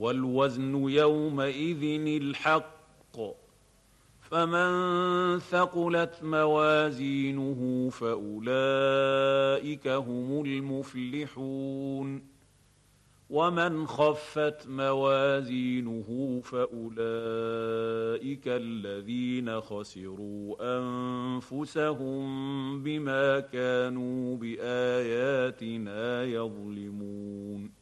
والوزن يومئذ الحق، فمن ثقلت موازينه فأولئك هم المفلحون، ومن خفت موازينه فأولئك الذين خسروا أنفسهم بما كانوا بآياتنا يظلمون.